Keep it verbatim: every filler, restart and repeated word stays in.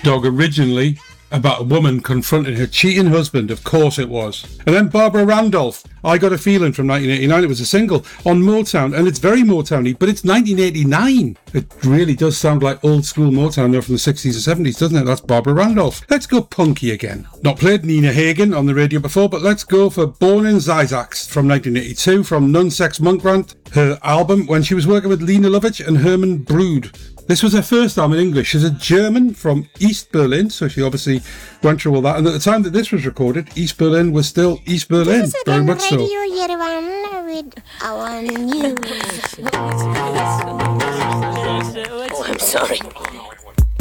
Dog originally about a woman confronting her cheating husband. Of course it was. And then Barbara Randolph, I Got a Feeling from nineteen eighty-nine. It was a single on Motown, and it's very Motown-y, but it's nineteen eighty-nine. It really does sound like old school Motown there from the sixties or seventies, doesn't it? That's Barbara Randolph. Let's go punky again. Not played Nina Hagen on the radio before, but let's go for Born in Zizaks from nineteen eighty-two from Nunsex Monkrant, her album when she was working with Lena Lovitch and Herman Brood. This was her first album in English. She's a German from East Berlin, so she obviously went through all that. And at the time that this was recorded, East Berlin was still East Berlin. This is Very much so. Radio Yerevan with our news. Oh, I'm sorry.